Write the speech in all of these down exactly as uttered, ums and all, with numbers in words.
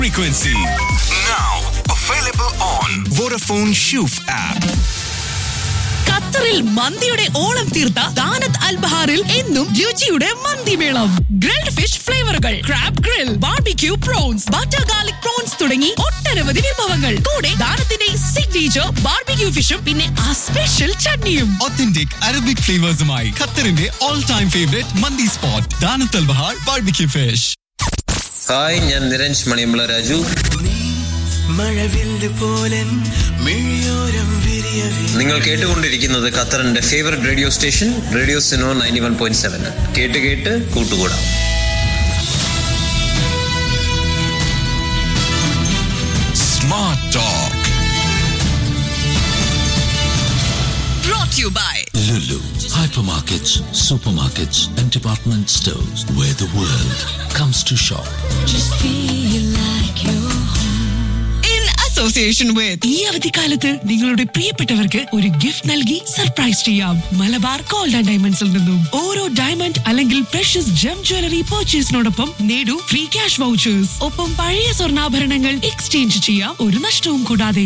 frequency. Now available on Vodafone Shoof app. ഖത്തറിൽ മന്തിയുടെ ഓളം തീർത്ത ദാനത്ത് അൽബഹാറിൽ എന്നും രുചിയുടെ മന്തിമേളം. Grilled fish ഫ്ലേവറുകൾ, crab grill, barbecue prawns, butter garlic prawns തുടങ്ങി ഒട്ടനവധി വിഭവങ്ങൾ. കൂടെ ദാനത്തിന്റെ സിഗ്നേച്ചർ ബാർബിക്യൂ ഫിഷും പിന്നെ ആ സ്പെഷ്യൽ ചട്നിയും. Authentic Arabic flavors-മായി ഖത്തറിന്റെ all time favorite മന്തി spot ദാനത്ത് Al Bahar barbecue fish. Hi, ഞാൻ നിരഞ്ജ് മണിയമ്പള രാജു. നിങ്ങൾ കേട്ടുകൊണ്ടിരിക്കുന്നത് ഖത്തറിന്റെ ഫേവറേറ്റ് റേഡിയോ സ്റ്റേഷൻ റേഡിയോ സിനോ നയൻറ്റി വൺ പോയിന്റ് സെവൻ. കേട്ട് കേട്ട് കൂട്ടുകൂടാം. Smart Talk. Brought to you by Lulu. Hypermarkets, supermarkets and department stores where the world comes to shop. Just feel like you're in association with ഈ അവധിക്കാലത്ത് നിങ്ങളുടെ പ്രിയപ്പെട്ടവർക്ക് ഒരു gift നൽകി സർപ്രൈസ് ചെയ്യാം. മലബാർ ഗോൾഡ് ആൻഡ് ഡയമണ്ട്സിൽ നിന്നും ഓരോ ഡയമണ്ട് അല്ലെങ്കിൽ പ്രഷ്യസ് ജെം ജ്വല്ലറി പർച്ചേസിനോടൊപ്പം നേടൂ ഫ്രീ ക്യാഷ് വൗച്ചേഴ്സ്. ഒപ്പം പഴയ സ്വർണ്ണാഭരണങ്ങൾ എക്സ്ചേഞ്ച് ചെയ്യാം ഒരു നഷ്ടവും കൂടാതെ.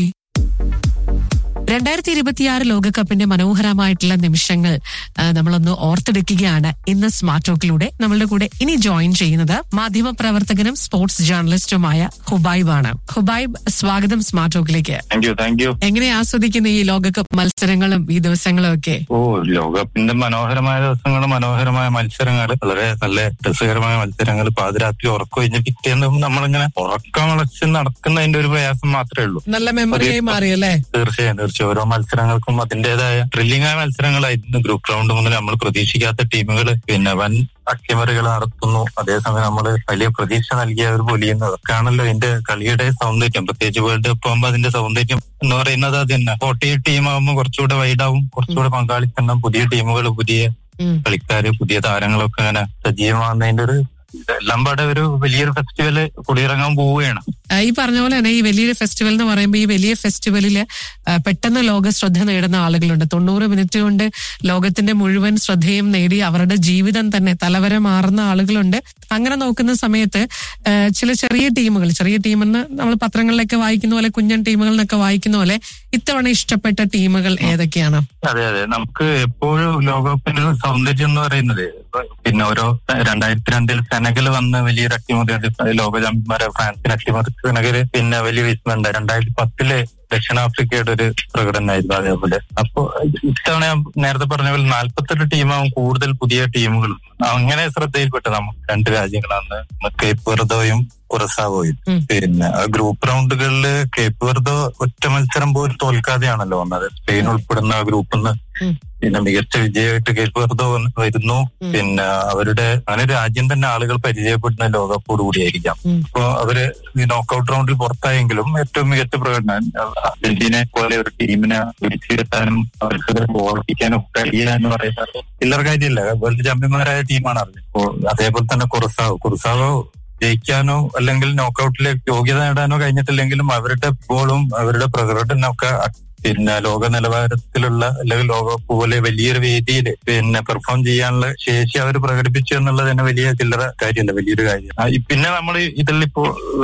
രണ്ടായിരത്തി ഇരുപത്തിയാറ് ലോകകപ്പിന്റെ മനോഹരമായിട്ടുള്ള നിമിഷങ്ങൾ നമ്മളൊന്ന് ഓർത്തെടുക്കുകയാണ് ഇന്ന് സ്മാർട്ട് ടോക്കിലൂടെ. നമ്മളുടെ കൂടെ ഇനി ജോയിൻ ചെയ്യുന്നത് മാധ്യമ പ്രവർത്തകനും സ്പോർട്സ് ജേർണലിസ്റ്റുമായ ഹുബൈബ് ആണ്. ഹുബൈബ്, സ്വാഗതം സ്മാർട്ട് ടോക്കിലേക്ക്. എങ്ങനെ ആസ്വദിക്കുന്ന ഈ ലോകകപ്പ് മത്സരങ്ങളും ഈ ദിവസങ്ങളും ഒക്കെ? ഓ, ലോകകപ്പിന്റെ മനോഹരമായ ദിവസങ്ങളും മനോഹരമായ മത്സരങ്ങൾ, വളരെ നല്ല രസകരമായ മത്സരങ്ങൾ. പാതിരാത്രി ഉറക്കം കഴിഞ്ഞ് പിറ്റേന്ന് നമ്മളിങ്ങനെ ഉറക്കം വളച്ച് നടക്കുന്നതിന്റെ ഒരു പ്രയാസം മാത്രമേ ഉള്ളൂ. നല്ല മെമ്മറിയായി മാറിയല്ലേ? തീർച്ചയായും തീർച്ചയായും ഓരോ മത്സരങ്ങൾക്കും അതിന്റേതായ ത്രില്ലിംഗ് ആയ മത്സരങ്ങളായിരുന്നു. ഗ്രൂപ്പ് റൗണ്ട് മുതൽ നമ്മൾ പ്രതീക്ഷിക്കാത്ത ടീമുകൾ പിന്നെ വൻ അട്ടിമറികൾ നടത്തുന്നു. അതേസമയം നമ്മൾ വലിയ പ്രതീക്ഷ നൽകിയ അവർ പൊലിയുന്നു. അതൊക്കെയാണല്ലോ ഇതിന്റെ കളിയുടെ സൗന്ദര്യം. പ്രത്യേകിച്ച് വേൾഡ് കപ്പ് ആകുമ്പോൾ അതിന്റെ സൗന്ദര്യം എന്ന് പറയുന്നത് അത് തന്നെ. ഫോർട്ടി എയ്റ്റ് ടീം ആകുമ്പോൾ കുറച്ചുകൂടെ വൈഡാവും, കുറച്ചുകൂടെ പങ്കാളിത്തം, പുതിയ ടീമുകൾ, പുതിയ കളിക്കാര്, പുതിയ താരങ്ങളൊക്കെ അങ്ങനെ സജീവമാകുന്നതിന്റെ ഒരു എല്ലാം പാടെ ഒരു വലിയൊരു ഫെസ്റ്റിവല് കൊടിയിറങ്ങാൻ പോവുകയാണ്. ഈ പറഞ്ഞ പോലെ തന്നെ ഈ വലിയൊരു ഫെസ്റ്റിവൽ എന്ന് പറയുമ്പോൾ ഈ വലിയ ഫെസ്റ്റിവലില് പെട്ടെന്ന് ലോക ശ്രദ്ധ നേടുന്ന ആളുകളുണ്ട്. തൊണ്ണൂറ് മിനിറ്റ് കൊണ്ട് ലോകത്തിന്റെ മുഴുവൻ ശ്രദ്ധയും നേടി അവരുടെ ജീവിതം തന്നെ തലവരെ മാറുന്ന ആളുകളുണ്ട്. അങ്ങനെ നോക്കുന്ന സമയത്ത് ചില ചെറിയ ടീമുകൾ, ചെറിയ ടീമെന്ന് നമ്മൾ പത്രങ്ങളിലൊക്കെ വായിക്കുന്ന പോലെ, കുഞ്ഞൻ ടീമുകൾ എന്നൊക്കെ വായിക്കുന്ന പോലെ, ഇത്തവണ ഇഷ്ടപ്പെട്ട ടീമുകൾ ഏതൊക്കെയാണ്? അതെ അതെ നമുക്ക് എപ്പോഴും ലോകകപ്പിന്റെ സൗന്ദര്യം എന്ന് പറയുന്നത് പിന്നെ ഓരോ രണ്ടായിരത്തി രണ്ടിൽ സെനഗൽ വന്ന് വലിയൊരു അട്ടിമറി, ലോക ചാമ്പ്യന്മാരെ ഫ്രാൻസിനെ അട്ടിമറി സെനഗല് പിന്നെ വലിയ വിസ്മയുണ്ട്. രണ്ടായിരത്തി പത്തില് ദക്ഷിണാഫ്രിക്കയുടെ ഒരു പ്രകടനമായിരുന്നു അതേപോലെ. അപ്പൊ ഇത്തവണ നേരത്തെ പറഞ്ഞ പോലെ നാല്പത്തെട്ട് ടീമാവും, കൂടുതൽ പുതിയ ടീമുകളും. അങ്ങനെ ശ്രദ്ധയിൽപ്പെട്ട നമുക്ക് രണ്ട് രാജ്യങ്ങളാണ്, കേപ്പ് വെർദോയും കുറസാവോയും. പിന്നെ ഗ്രൂപ്പ് റൗണ്ടുകളില് കേപ്പ് വെർദോ ഒറ്റ മത്സരം പോലും തോൽക്കാതെയാണല്ലോ വന്നത്. സ്പെയിൻ ഉൾപ്പെടുന്ന ഗ്രൂപ്പിൽ നിന്ന് പിന്നെ മികച്ച വിജയമായിട്ട് കേപ്പ് വെർദോ വരുന്നു. പിന്നെ അവരുടെ അങ്ങനെ രാജ്യം തന്നെ ആളുകൾ പരിചയപ്പെടുന്ന ലോകകപ്പോട് കൂടിയായിരിക്കാം. അപ്പൊ അവര് ഈ നോക്കൌട്ട് റൗണ്ടിൽ പുറത്തായെങ്കിലും ഏറ്റവും മികച്ച പ്രകടനം അർജന്റീനയെ പോലെ ഒരു ടീമിനെ പിടിച്ചെടുത്താനും അവർക്ക് ഓർപ്പിക്കാനും കഴിയുക എന്ന് പറയുന്നത് ചില്ലറ കാര്യമല്ല. വേൾഡ് ചാമ്പ്യന്മാരായ ടീമാണ് അർജന്റീന. അപ്പോ അതേപോലെ തന്നെ കുറസാവോ കുറസാവോ ജയിക്കാനോ അല്ലെങ്കിൽ നോക്കൌട്ടിലേക്ക് യോഗ്യത നേടാനോ കഴിഞ്ഞിട്ടില്ലെങ്കിലും അവരുടെ ഫുട്ബോളും അവരുടെ പ്രകടനമൊക്കെ പിന്നെ ലോക നിലവാരത്തിലുള്ള അല്ലെങ്കിൽ ലോകകപ്പ് പോലെ വലിയൊരു വേദിയിൽ പിന്നെ പെർഫോം ചെയ്യാനുള്ള ശേഷി അവർ പ്രകടിപ്പിച്ചു എന്നുള്ളത് തന്നെ വലിയ ചില്ലറ കാര്യമല്ല, വലിയൊരു കാര്യം. പിന്നെ നമ്മൾ ഇതിലിപ്പോ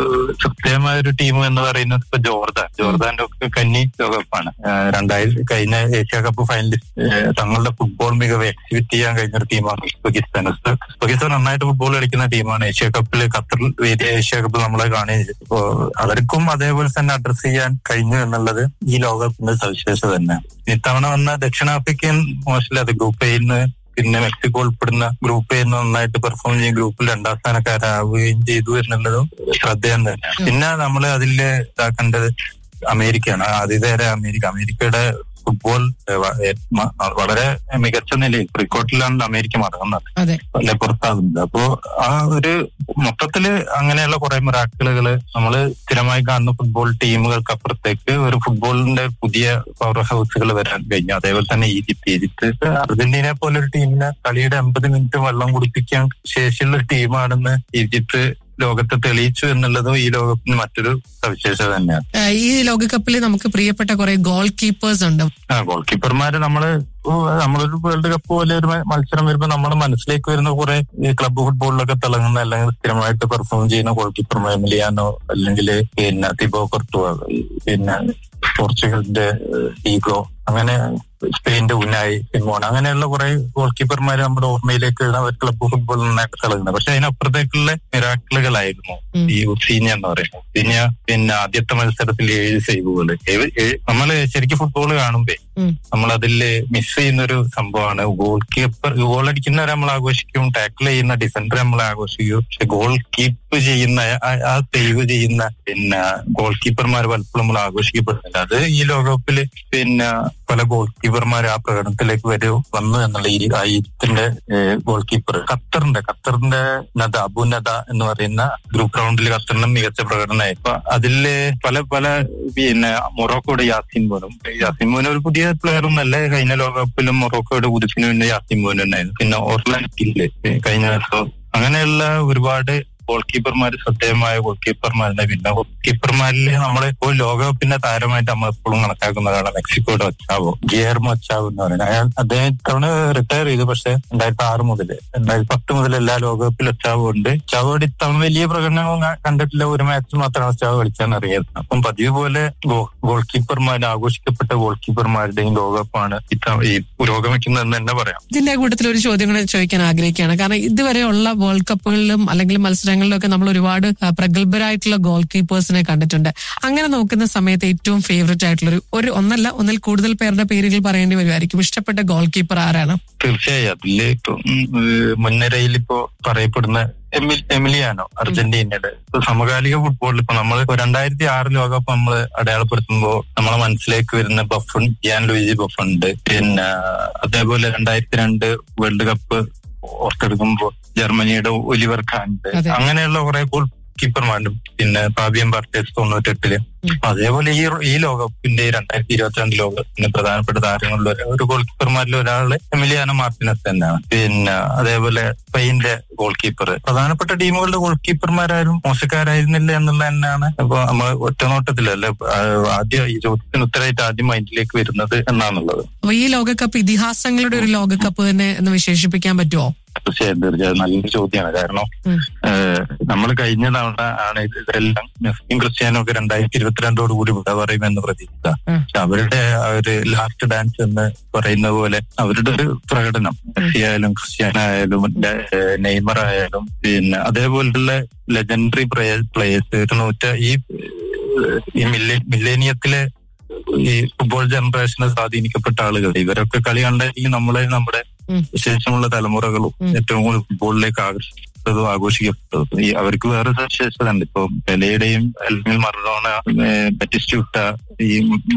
കൃത്യമായ ഒരു ടീം എന്ന് പറയുന്നത് ഇപ്പൊ ജോർദാൻ ജോർദാന്റെ ഒക്കെ കന്നി ലോകകപ്പാണ്. രണ്ടായിരത്തി കഴിഞ്ഞ ഏഷ്യ കപ്പ് ഫൈനലിസ്റ്റ് തങ്ങളുടെ ഫുട്ബോൾ മികവ് എക്സിബിറ്റ് ചെയ്യാൻ കഴിഞ്ഞൊരു ടീമാണ് ഉസ്ബെക്കിസ്ഥാൻ. ഉസ്ബെക്കിസ്ഥാൻ നന്നായിട്ട് ഫുട്ബോൾ കളിക്കുന്ന ടീമാണ്. ഏഷ്യ കപ്പിൽ ഖത്തറിൽ വേദിയ ഏഷ്യ കപ്പ് നമ്മളെ കാണുകയും ഇപ്പോ അവർക്കും അതേപോലെ തന്നെ അഡ്രസ് ചെയ്യാൻ കഴിഞ്ഞു എന്നുള്ളത് ഈ ലോകകപ്പിന്റെ സവിശേഷത തന്നെ. ഇത്തവണ വന്ന ദക്ഷിണാഫ്രിക്കൻ മോശമില്ല, അത് ഗ്രൂപ്പ് എയിന്ന് പിന്നെ മെക്സിക്കോ ഉൾപ്പെടുന്ന ഗ്രൂപ്പ് എയിന്ന് നന്നായിട്ട് പെർഫോം ചെയ്യും, ഗ്രൂപ്പിൽ രണ്ടാം സ്ഥാനക്കാരാവുകയും ചെയ്തു എന്നുള്ളതും ശ്രദ്ധേയം തന്നെയാണ്. പിന്നെ നമ്മൾ അതിൽ ഇതാക്കേണ്ടത് അമേരിക്കയാണ്. ആതിഥേയരെ അമേരിക്ക അമേരിക്കയുടെ ഫുട്ബോൾ വളരെ മികച്ച നിലയിൽ പ്രീക്വാർട്ടറിലാണ് അമേരിക്ക മടങ്ങുന്നത്, അല്ലെ പുറത്താകുന്നത്. അപ്പോ ആ ഒരു മൊത്തത്തില് അങ്ങനെയുള്ള കുറെ മിറാക്കിളുകള് നമ്മൾ സ്ഥിരമായി കാണുന്ന ഫുട്ബോൾ ടീമുകൾക്ക് അപ്പുറത്തേക്ക് ഒരു ഫുട്ബോളിന്റെ പുതിയ പവർ ഹൗസുകൾ വരാൻ കഴിഞ്ഞു. അതേപോലെ തന്നെ ഈജിപ്ത് ഈജിപ്ത് അർജന്റീനയെ പോലെ ഒരു ടീമിനെ കളിയുടെ അമ്പത് മിനിറ്റ് വെള്ളം കുടിപ്പിക്കാൻ ശേഷിയുള്ള ഒരു ടീമാണെന്ന് ഈജിപ്ത് ലോകത്തെ തെളിയിച്ചു എന്നുള്ളതും ഈ ലോകത്തിന് മറ്റൊരു സവിശേഷത തന്നെയാണ്. ഈ ലോകകപ്പിൽ നമുക്ക് പ്രിയപ്പെട്ട കുറെ ഗോൾ കീപ്പേഴ്സ് ഉണ്ട്. ആ ഗോൾ കീപ്പർമാര് നമ്മള് നമ്മളൊരു വേൾഡ് കപ്പ് പോലെ ഒരു മത്സരം വരുമ്പോൾ നമ്മുടെ മനസ്സിലേക്ക് വരുന്ന കുറെ ക്ലബ്ബ് ഫുട്ബോളിലൊക്കെ തിളങ്ങുന്ന അല്ലെങ്കിൽ സ്ഥിരമായിട്ട് പെർഫോം ചെയ്യുന്ന ഗോൾ കീപ്പർമാർ എമിലിയാനോ അല്ലെങ്കിൽ പിന്നെ തിബോ കോർട്ടുവ, പിന്നെ പോർച്ചുഗലിന്റെ ഈഗോ, അങ്ങനെ സ്പെയിന്റെ ഉനായി സിമോൺ, അങ്ങനെയുള്ള കുറെ ഗോൾ കീപ്പർമാര് നമ്മുടെ ഓർമ്മയിലേക്ക് ക്ലബ്ബ് ഫുട്ബോൾ നന്നായിട്ട് തിളങ്ങുന്നത്. പക്ഷെ അതിനപ്പുറത്തേക്കുള്ള മിറാക്കിളുകളായിരുന്നു ഈ ഉസീഞ്ഞ എന്ന് പറയുന്നത്. ഉസീഞ്ഞ പിന്നെ ആദ്യത്തെ മത്സരത്തിൽ ഏഴ് സേവുകൾ. നമ്മള് ശരിക്കും ഫുട്ബോൾ കാണുമ്പോ നമ്മളതിൽ മിസ് ചെയ്യുന്ന ഒരു സംഭവമാണ് ഗോൾ കീപ്പർ. ഗോൾ അടിക്കുന്നവരെ നമ്മൾ ആഘോഷിക്കും, ടാക്കിൾ ചെയ്യുന്ന ഡിഫൻഡർ നമ്മൾ ആഘോഷിക്കും. പക്ഷെ ഗോൾ കീപ്പ് ചെയ്യുന്ന ആ സേവ് ചെയ്യുന്ന പിന്നെ ഗോൾ കീപ്പർമാർ പലപ്പോഴും നമ്മൾ ആഘോഷിക്കപ്പെടുന്നില്ല. അത് ഈ ലോകകപ്പില് പിന്നെ പല ഗോൾ കീപ്പർമാർ ആ പ്രകടനത്തിലേക്ക് വരെ വന്നു എന്നുള്ള ഈ ആ ഈജിപ്തിന്റെ ഗോൾ കീപ്പർ ഖത്തറിന്റെ ഖത്തറിന്റെ നദ അബു നദ എന്ന് പറയുന്ന ഗ്രൂപ്പ് റൗണ്ടിൽ ഖത്തറിന് മികച്ച പ്രകടനമായി. അപ്പൊ അതില് പല പല പിന്നെ മൊറോക്കോയുടെ യാസിൻ മോനും യാസിൻ മോനും ഒരു പുതിയ പ്ലെയർ ഒന്നല്ല. കഴിഞ്ഞ ലോകകപ്പിലും മൊറോക്കോയുടെ ഉരുപ്പിന് പിന്നെ യാസിൻ മോനും ഉണ്ടായിരുന്നു. പിന്നെ ഓർലാൻഡില് കഴിഞ്ഞ ദിവസം അങ്ങനെയുള്ള ഒരുപാട് ഗോൾ കീപ്പർമാർ ശ്രദ്ധേയമായ ഗോൾ കീപ്പർമാരുടെ. പിന്നെ ഗോൾ കീപ്പർമാരിൽ നമ്മള് ഒരു ലോകകപ്പിന്റെ താരമായിട്ട് നമ്മൾ എപ്പോഴും കണക്കാക്കുന്നതാണ് മെക്സിക്കോയുടെ ഒച്ചാവോ, ഗിയർമോ ഒച്ചാവോ എന്ന് പറയുന്നത്. അയാൾ അദ്ദേഹം തവണ റിട്ടയർ ചെയ്തു. പക്ഷെ രണ്ടായിരത്തി ആറ് മുതല് രണ്ടായിരത്തി പത്ത് മുതൽ എല്ലാ ലോകകപ്പിൽ ഒച്ചാവോ ഉണ്ട്. ഒച്ചാവോയുടെ ഇത്തവണ വലിയ പ്രകടനവും കണ്ടിട്ടില്ല. ഒരു മാച്ചിൽ മാത്രമാണ് ഒച്ചാവോ കളിക്കാൻ അറിയാത്തത്. അപ്പം പതിവ് പോലെ ഗോൾ കീപ്പർമാർ, ആഘോഷിക്കപ്പെട്ട ഗോൾ കീപ്പർമാരുടെയും ലോകകപ്പാണ് ഈ പുരോഗമിക്കുന്നതെന്ന് തന്നെ പറയാം. ഇതിന്റെ കൂട്ടത്തിൽ ഒരു ചോദ്യം കൂടെ ചോദിക്കാൻ ആഗ്രഹിക്കുകയാണ്. കാരണം ഇതുവരെയുള്ള വേൾഡ് കപ്പുകളിലും അല്ലെങ്കിൽ മത്സരങ്ങളിലും ഒക്കെ നമ്മൾ ഒരുപാട് പ്രഗത്ഭരായിട്ടുള്ള ഗോൾ കീപ്പേഴ്സിനെ കണ്ടിട്ടുണ്ട്. അങ്ങനെ നോക്കുന്ന സമയത്ത് ഏറ്റവും ഫേവറേറ്റ് ആയിട്ടുള്ള ഒരു ഒന്നല്ല ഒന്നിൽ കൂടുതൽ പേരുടെ പേരുകൾ പറയേണ്ടി വരുമായിരിക്കും. ഇഷ്ടപ്പെട്ട ഗോൾ കീപ്പർ ആരാണ്? തീർച്ചയായും അതില് ഇപ്പൊ മുൻനിരയിൽ ഇപ്പോ പറയപ്പെടുന്ന എമിലിയാനോ അർജന്റീനയുടെ. ഇപ്പൊ സമകാലിക ഫുട്ബോളിൽ ഇപ്പൊ നമ്മൾ രണ്ടായിരത്തി ആറ് ലോകകപ്പ് നമ്മൾ അടയാളപ്പെടുത്തുമ്പോൾ നമ്മളെ മനസ്സിലേക്ക് വരുന്ന ബഫൺ, ജിയാൻ ലൂയിജി ബഫൺ ഉണ്ട്. പിന്നെ അതേപോലെ രണ്ടായിരത്തി രണ്ട് വേൾഡ് കപ്പ് ഓർത്തെടുക്കുമ്പോ ജർമ്മനിയുടെ ഒലിവർ ഖാൻ ഉണ്ട്. അങ്ങനെയുള്ള കുറെ ഗോൾ കീപ്പർമാരും. പിന്നെ ഫാബിയൻ ബാർത്തേസ് തൊണ്ണൂറ്റെട്ടില്. അതേപോലെ ഈ ഈ ലോകകപ്പിന്റെ രണ്ടായിരത്തി ഇരുപത്തിരണ്ട് ലോകകപ്പിന്റെ പ്രധാനപ്പെട്ട താരങ്ങളിൽ ഒരു ഗോൾ കീപ്പർമാരിൽ ഒരാള് എമിലിയാനോ മാർട്ടിനസ് തന്നെയാണ്. പിന്നെ അതേപോലെ സ്പെയിന്റെ ഗോൾ കീപ്പർ. പ്രധാനപ്പെട്ട ടീമുകളുടെ ഗോൾ കീപ്പർമാരാരും മോശക്കാരായിരുന്നില്ല എന്നുള്ള തന്നെയാണ് ഇപ്പൊ നമ്മൾ ഒറ്റനോട്ടത്തിലല്ലേ ആദ്യം ഈ ചോദ്യത്തിന് ഉത്തരമായിട്ട് ആദ്യം മൈൻഡിലേക്ക് വരുന്നത് എന്നാണുള്ളത്. അപ്പൊ ഈ ലോകകപ്പ് ഇതിഹാസങ്ങളുടെ ഒരു ലോകകപ്പ് തന്നെ എന്ന് വിശേഷിപ്പിക്കാൻ പറ്റുമോ? തീർച്ചയായും തീർച്ചയായും നല്ലൊരു ചോദ്യമാണ്. കാരണം നമ്മൾ കഴിഞ്ഞ തവണ ആണ് ഇതെല്ലാം മെസ്സിയും ക്രിസ്ത്യാനോ ഒക്കെ രണ്ടായിരത്തി ഇരുപത്തിരണ്ടോട് കൂടി വിട പറയുമെന്ന് പ്രതീക്ഷിച്ച. പക്ഷെ അവരുടെ ഒരു ലാസ്റ്റ് ഡാൻസ് എന്ന് പറയുന്ന പോലെ അവരുടെ ഒരു പ്രകടനം, മെസ്സി ആയാലും ക്രിസ്ത്യാനോ ആയാലും നെയ്മർ ആയാലും പിന്നെ അതേപോലുള്ള ലെജൻഡറി പ്ലേയേഴ്സ് ഒരു നൂറ്റ ഈ മില്ലേനിയത്തിലെ ഈ ഫുട്ബോൾ ജനറേഷനെ സ്വാധീനിക്കപ്പെട്ട ആളുകൾ ഇവരൊക്കെ കളി കണ്ടെങ്കിൽ നമ്മളെ നമ്മുടെ ശേഷമുള്ള തലമുറകളും ഏറ്റവും കൂടുതൽ ഫുട്ബോളിലേക്ക് ആകർഷിച്ചതും ആഘോഷിക്കപ്പെട്ടതും. ഈ അവർക്ക് വേറെ സവിശേഷത ഉണ്ട്. ഇപ്പൊ പെലെയുടെയും അല്ലെങ്കിൽ മറഡോണ, ബറ്റിസ്റ്റൂട്ട, ഈ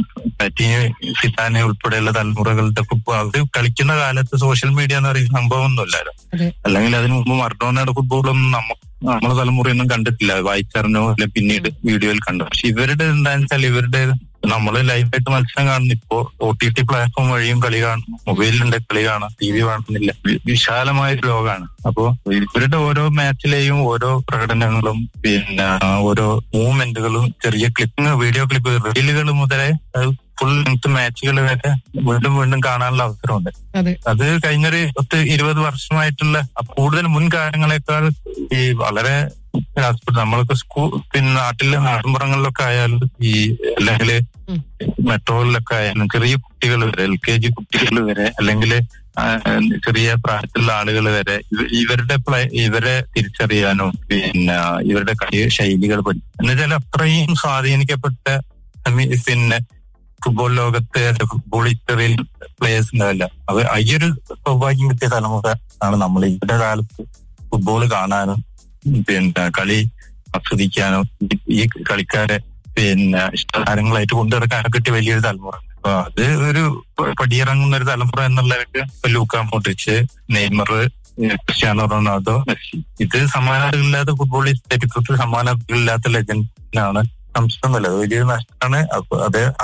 സിതാനെ ഉൾപ്പെടെയുള്ള തലമുറകളുടെ ഫുട്ബോൾ അവര് കളിക്കുന്ന കാലത്ത് സോഷ്യൽ മീഡിയ എന്ന് പറയുന്ന സംഭവം ഒന്നുമില്ലല്ലോ. അല്ലെങ്കിൽ അതിനു മുമ്പ് മറഡോണയുടെ ഫുട്ബോളൊന്നും നമുക്ക് നമ്മളെ തലമുറയൊന്നും കണ്ടിട്ടില്ല, വായിച്ചറിഞ്ഞോ അല്ലെ പിന്നീട് വീഡിയോയിൽ കണ്ടു. പക്ഷെ ഇവരുടെ എന്താണെന്ന് വെച്ചാൽ ഇവരുടെ നമ്മള് ലൈവായിട്ട് മത്സരം കാണുന്നു. ഇപ്പോ ഒ ടി ടി പ്ലാറ്റ്ഫോം വഴിയും കളി കാണുന്നു, മൊബൈലിലുണ്ട് കളി കാണാം, ടി വി കാണുന്നില്ല. വിശാലമായ ലോകമാണ്. അപ്പോ ഇവരുടെ ഓരോ മാച്ചിലെയും ഓരോ പ്രകടനങ്ങളും പിന്നെ ഓരോ മൂവ്മെന്റുകളും ചെറിയ ക്ലിപ്പിങ്, വീഡിയോ ക്ലിപ്പ്, റീലുകൾ മുതലേ ഫുൾ ലെങ്ത് മാച്ചുകൾ വരെ വീണ്ടും വീണ്ടും കാണാനുള്ള അവസരമുണ്ട്. അത് കഴിഞ്ഞൊരു പത്ത് ഇരുപത് വർഷമായിട്ടുള്ള കൂടുതൽ മുൻകാലങ്ങളെക്കാൾ ഈ വളരെ നമ്മളൊക്കെ സ്കൂൾ പിന്നെ നാട്ടിലെ നാട്ടിൻപുറങ്ങളിലൊക്കെ ആയാലും ഈ അല്ലെങ്കിൽ മെട്രോകളിലൊക്കെ ആയാലും ചെറിയ കുട്ടികൾ വരെ, എൽ കെ ജി കുട്ടികൾ വരെ അല്ലെങ്കിൽ ചെറിയ പ്രായത്തിലുള്ള ആളുകൾ വരെ ഇവരുടെ പ്ലേ ഇവരെ തിരിച്ചറിയാനും പിന്നെ ഇവരുടെ കളി ശൈലികൾ പഠിക്കും. എന്നുവെച്ചാൽ അത്രയും സ്വാധീനിക്കപ്പെട്ട പിന്നെ ഫുട്ബോൾ ലോകത്തെ ഫുട്ബോൾ ഹിസ്റ്ററിയിൽ പ്ലേയേഴ്സ് ഉണ്ടാവില്ല. അവർ ഈ ഒരു സൗഭാഗ്യം കിട്ടിയ തലമുറ ആണ് നമ്മൾ ഇവരുടെ കാലത്ത് ഫുട്ബോൾ കാണാനും പിന്നെ കളി ആസ്വദിക്കാനും ഈ കളിക്കാരെ പിന്നെ ഇഷ്ടതാരങ്ങളായിട്ട് കൊണ്ടുനടക്കാനൊക്കെ കിട്ടിയ വലിയൊരു തലമുറ. അപ്പൊ അത് ഒരു പടിയിറങ്ങുന്ന ഒരു തലമുറ എന്നുള്ളവർക്ക് ഇപ്പൊ Luka Modric, Neymar, Cristiano Ronaldo, Messi, ഇത് സമാനതകളില്ലാത്ത ഫുട്ബോൾ ചരിത്രത്തിൽ സമാനതകളില്ലാത്ത ലെജൻഡിനാണ് നഷ്ടമല്ല. അത് വലിയൊരു നഷ്ടമാണ്. അപ്പൊ അത് ആ നഷ്ടം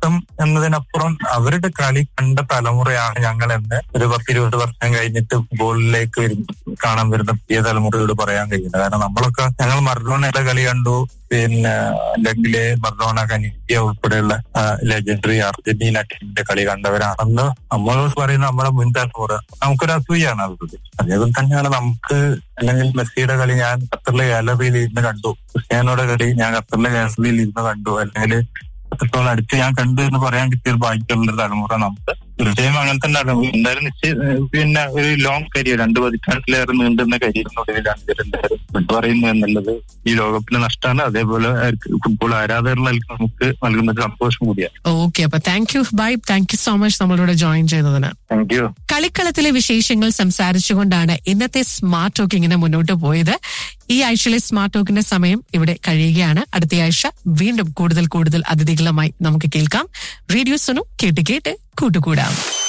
ഇഷ്ടം എന്നതിനപ്പുറം അവരുടെ കളി കണ്ട തലമുറയാണ് ഞങ്ങളെന്ന് ഒരു പത്തിരുപത് വർഷം കഴിഞ്ഞിട്ട് ഫുട്ബോളിലേക്ക് വരുന്ന കാണാൻ വരുന്ന പുതിയ തലമുറയോട് പറയാൻ കഴിയില്ല. കാരണം നമ്മളൊക്കെ ഞങ്ങൾ മറഡോണയുടെ കളി കണ്ടു, പിന്നെ അല്ലെങ്കിൽ മറഡോണ, കനീസിയ ഉൾപ്പെടെയുള്ള ലെജൻഡറി അർജന്റീന ടീമിന്റെ കളി കണ്ടവരാണെന്ന് നമ്മളോട് പറയുന്ന നമ്മുടെ മുൻ തലമുറ. നമുക്കൊരു അസൂയാണ് അവരുടെ. അതേപോലെ തന്നെയാണ് നമുക്ക്, അല്ലെങ്കിൽ മെസ്സിയുടെ കളി ഞാൻ ഖത്തറിലെ ഗാലറിയിൽ ഇരുന്ന് കണ്ടു, ക്രിസ്ത്യാനോയുടെ കളി ഞാൻ ഖത്തറിലെ ഗാലറിയിൽ ഇരുന്ന് കണ്ടു, അല്ലെങ്കിൽ അത്രത്തോളം അടുത്ത് ഞാൻ കണ്ടു എന്ന് പറയാൻ കിട്ടിയ ബാക്കിയുള്ള തലമുറ നമുക്ക് തീർച്ചയായും അങ്ങനെ തന്നെ എന്തായാലും നിശ്ചയ പിന്നെ ഒരു ലോങ് കരിയർ, രണ്ട് പതിറ്റാണ്ടിലേറെ നീണ്ടുന്ന കരിയറിനുള്ളിലാണ് ഇവരെല്ലാവരും വിട്ടു പറയുന്നു എന്നുള്ളത് ഈ ലോകകപ്പിന്റെ നഷ്ടമാണ്. അതേപോലെ ഫുട്ബോൾ ആരാധകർക്ക് നമുക്ക് നൽകുന്ന സന്തോഷം കൂടിയാണ്. ഓക്കെ, അപ്പൊ thank you by, thank you so much നമ്മളോട് ജോയിൻ ചെയ്തതിന്. Thank you. കളിക്കളത്തിലെ വിശേഷങ്ങൾ സംസാരിച്ചുകൊണ്ടാണ് ഇന്നത്തെ സ്മാർട്ട് ടോക്ക് ഇങ്ങനെ മുന്നോട്ട് പോയത്. ഈ ആഴ്ചയിലെ സ്മാർട്ട് ടോക്കിന്റെ സമയം ഇവിടെ കഴിയുകയാണ്. അടുത്ത ആഴ്ച വീണ്ടും കൂടുതൽ കൂടുതൽ അതിഥികളുമായി നമുക്ക് കേൾക്കാം. റേഡിയോ സുനു, കേട്ട് കേട്ട് കൂട്ടുകൂടാം.